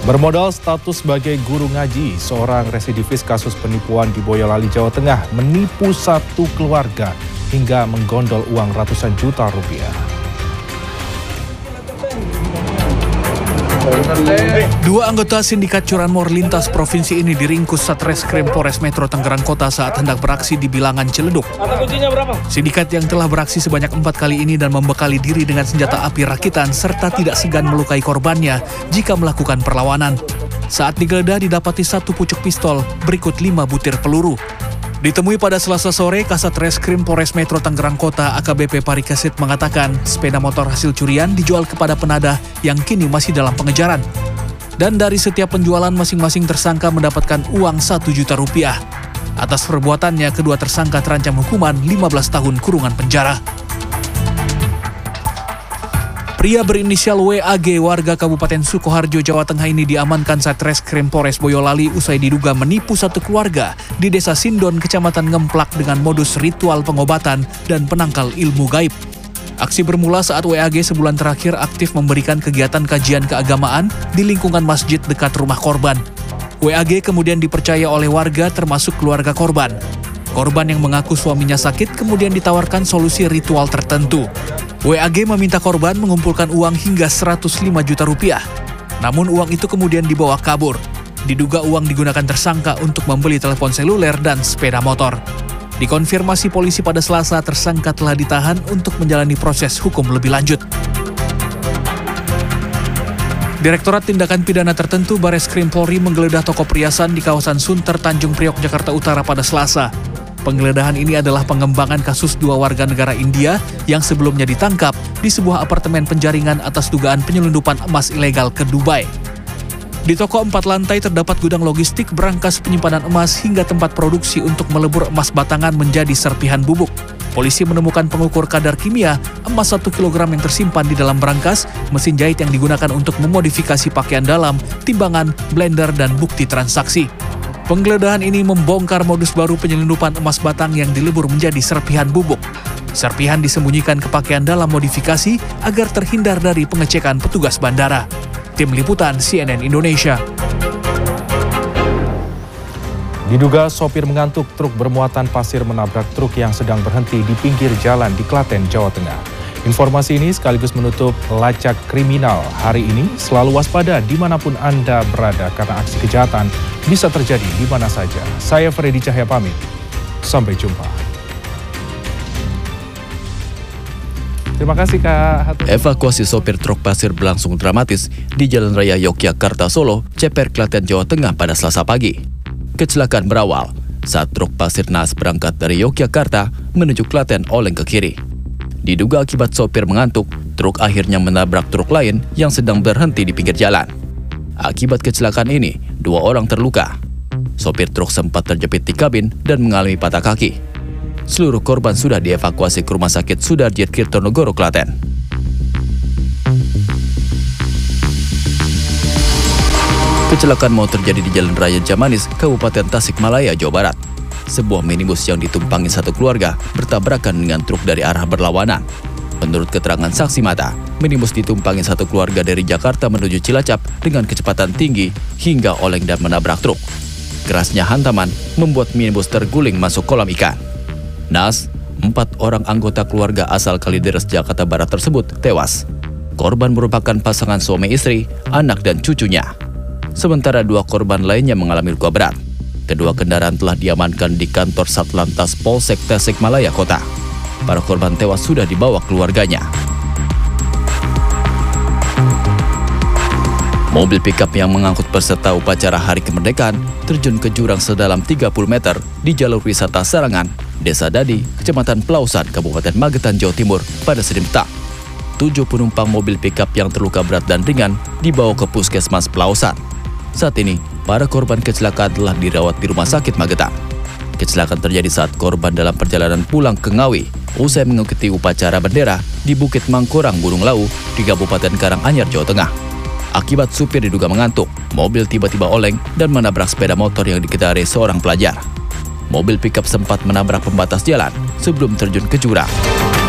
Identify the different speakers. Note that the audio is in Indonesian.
Speaker 1: Bermodal status sebagai guru ngaji, seorang residivis kasus penipuan di Boyolali, Jawa Tengah menipu satu keluarga hingga menggondol uang ratusan juta rupiah.
Speaker 2: Dua anggota sindikat curanmor lintas provinsi ini diringkus Satreskrim Polres Metro Tangerang Kota saat hendak beraksi di Bilangan Ciledug. Sindikat yang telah beraksi sebanyak 4 kali ini dan membekali diri dengan senjata api rakitan serta tidak segan melukai korbannya jika melakukan perlawanan. Saat digeledah didapati 1 pucuk pistol berikut 5 butir peluru. Ditemui pada Selasa sore, Kasat Reskrim Polres Metro Tangerang Kota AKBP Parikesit mengatakan sepeda motor hasil curian dijual kepada penadah yang kini masih dalam pengejaran. Dan dari setiap penjualan masing-masing tersangka mendapatkan uang 1 juta rupiah. Atas perbuatannya, kedua tersangka terancam hukuman 15 tahun kurungan penjara. Pria berinisial WAG warga Kabupaten Sukoharjo, Jawa Tengah ini diamankan Satreskrim Polres Boyolali usai diduga menipu satu keluarga di Desa Sindon, Kecamatan Ngemplak dengan modus ritual pengobatan dan penangkal ilmu gaib. Aksi bermula saat WAG sebulan terakhir aktif memberikan kegiatan kajian keagamaan di lingkungan masjid dekat rumah korban. WAG kemudian dipercaya oleh warga termasuk keluarga korban. Korban yang mengaku suaminya sakit kemudian ditawarkan solusi ritual tertentu. WAG meminta korban mengumpulkan uang hingga 105 juta rupiah. Namun uang itu kemudian dibawa kabur. Diduga uang digunakan tersangka untuk membeli telepon seluler dan sepeda motor. Dikonfirmasi polisi pada Selasa, tersangka telah ditahan untuk menjalani proses hukum lebih lanjut. Direktorat Tindakan Pidana Tertentu Bareskrim Polri menggeledah toko perhiasan di kawasan Sunter, Tanjung Priok, Jakarta Utara pada Selasa. Penggeledahan ini adalah pengembangan kasus 2 warga negara India yang sebelumnya ditangkap di sebuah apartemen penjaringan atas dugaan penyelundupan emas ilegal ke Dubai. Di toko 4 lantai terdapat gudang logistik, berangkas penyimpanan emas hingga tempat produksi untuk melebur emas batangan menjadi serpihan bubuk. Polisi menemukan pengukur kadar kimia, emas 1 kg yang tersimpan di dalam berangkas, mesin jahit yang digunakan untuk memodifikasi pakaian dalam, timbangan, blender, dan bukti transaksi. Penggeledahan ini membongkar modus baru penyelundupan emas batang yang dilebur menjadi serpihan bubuk. Serpihan disembunyikan ke pakaian dalam modifikasi agar terhindar dari pengecekan petugas bandara. Tim Liputan CNN Indonesia.
Speaker 1: Diduga sopir mengantuk, truk bermuatan pasir menabrak truk yang sedang berhenti di pinggir jalan di Klaten, Jawa Tengah. Informasi ini sekaligus menutup lacak kriminal hari ini. Selalu waspada dimanapun Anda berada karena aksi kejahatan bisa terjadi di mana saja. Saya Freddy Cahya pamit. Sampai jumpa. Terima kasih Kak.
Speaker 3: Evakuasi sopir truk pasir berlangsung dramatis di Jalan Raya Yogyakarta Solo, Ceper, Klaten, Jawa Tengah pada Selasa pagi. Kecelakaan berawal saat truk pasir naas berangkat dari Yogyakarta menuju Klaten oleng ke kiri. Diduga akibat sopir mengantuk, truk akhirnya menabrak truk lain yang sedang berhenti di pinggir jalan. Akibat kecelakaan ini, 2 orang terluka. Sopir truk sempat terjepit di kabin dan mengalami patah kaki. Seluruh korban sudah dievakuasi ke Rumah Sakit Sudarjit Kirtonegoro, Klaten. Kecelakaan mau terjadi di Jalan Raya Jamanis, Kabupaten Tasikmalaya, Jawa Barat. Sebuah minibus yang ditumpangi satu keluarga bertabrakan dengan truk dari arah berlawanan. Menurut keterangan saksi mata, minibus ditumpangi satu keluarga dari Jakarta menuju Cilacap dengan kecepatan tinggi hingga oleng dan menabrak truk. Kerasnya hantaman membuat minibus terguling masuk kolam ikan. Naas, 4 orang anggota keluarga asal Kalideres, Jakarta Barat tersebut tewas. Korban merupakan pasangan suami istri, anak dan cucunya. Sementara 2 korban lainnya mengalami luka berat. Kedua kendaraan telah diamankan di kantor Satlantas Polsek Tasikmalaya Kota. Para korban tewas sudah dibawa keluarganya. Mobil pickup yang mengangkut peserta upacara Hari Kemerdekaan terjun ke jurang sedalam 30 meter di jalur wisata Sarangan, Desa Dadi, Kecamatan Pelausan, Kabupaten Magetan, Jawa Timur pada Senin petang. 7 penumpang mobil pickup yang terluka berat dan ringan dibawa ke Puskesmas Pelausan. Saat ini, para korban kecelakaan telah dirawat di Rumah Sakit Magetan. Kecelakaan terjadi saat korban dalam perjalanan pulang ke Ngawi usai mengikuti upacara bendera di Bukit Mangkorang, Gunung Lawu di Kabupaten Karanganyar, Jawa Tengah. Akibat supir diduga mengantuk, mobil tiba-tiba oleng dan menabrak sepeda motor yang dikendarai seorang pelajar. Mobil pickup sempat menabrak pembatas jalan sebelum terjun ke jurang.